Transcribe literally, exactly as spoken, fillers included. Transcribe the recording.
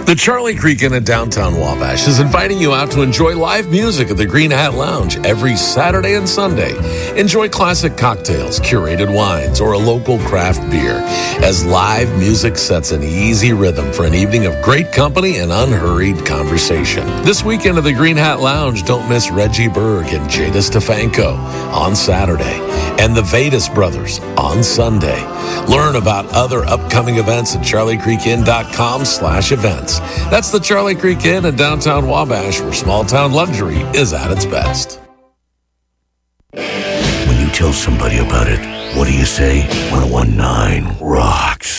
The Charlie Creek Inn at downtown Wabash is inviting you out to enjoy live music at the Green Hat Lounge every Saturday and Sunday. Enjoy classic cocktails, curated wines, or a local craft beer as live music sets an easy rhythm for an evening of great company and unhurried conversation. This weekend at the Green Hat Lounge, don't miss Reggie Berg and Jada Stefanko on Saturday and the Vedas Brothers on Sunday. Learn about other upcoming events at charliecreekin.com slash events. That's the Charlie Creek Inn in downtown Wabash, where small-town luxury is at its best. When you tell somebody about it, what do you say? one oh one nine rocks.